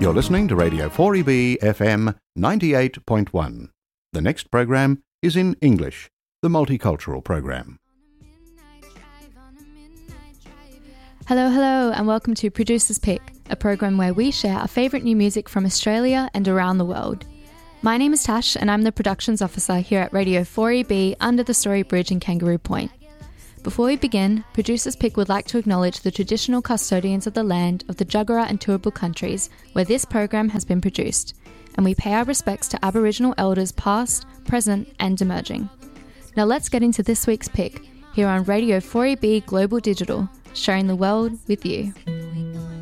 You're listening to Radio 4EB FM 98.1. The next program is in English, the multicultural program. Hello, and welcome to Producer's Pick, a program where we share our favourite new music from Australia and around the world. My name is Tash, and I'm the Productions Officer here at Radio 4EB under the Story Bridge in Kangaroo Point. Before we begin, Producer's Pick would like to acknowledge the traditional custodians of the land of the Jagera and Turrbal countries where this program has been produced, and we pay our respects to Aboriginal elders past, present and emerging. Now let's get into this week's pick here on Radio 4EB Global Digital, sharing the world with you.